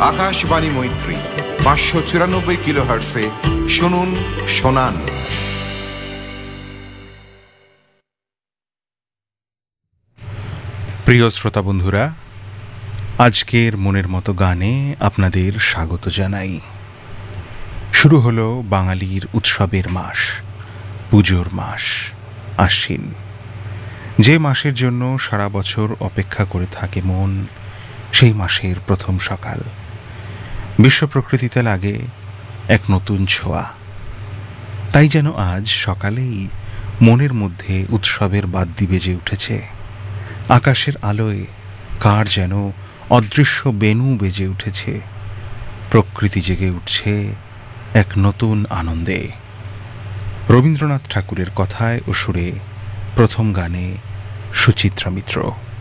আকাশবাণী মৈত্রী 594 কিলোহার্টসে শুনুন শোনান। প্রিয় শ্রোতা বন্ধুরা, আজকের মনের মতো গানে আপনাদের স্বাগত জানাই। শুরু হলো বাঙালির উৎসবের মাস, পুজোর মাস, আশ্বিন। যে মাসের জন্য সারা বছর অপেক্ষা করে থাকে মন, সেই মাসের প্রথম সকাল। বিশ্ব প্রকৃতিতে লাগে এক নতুন ছোঁয়া। তাই যেন আজ সকালেই মনের মধ্যে উৎসবের বাদ্যি বেজে উঠেছে। আকাশের আলোয় কার যেন অদৃশ্য বেণু বেজে উঠেছে। প্রকৃতি জেগে উঠছে এক নতুন আনন্দে। রবীন্দ্রনাথ ঠাকুরের কথায় ও সুরে প্রথম গানে সুচিত্রা মিত্র।